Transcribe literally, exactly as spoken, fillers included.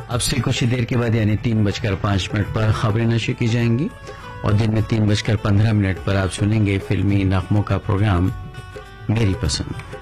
अब से कुछ ही देर के बाद यानी तीन बजकर पांच मिनट पर खबरें नशर की जाएंगी और दिन में तीन बजकर पंद्रह मिनट पर आप सुनेंगे फिल्मी नगमों का प्रोग्राम मेरी पसंद।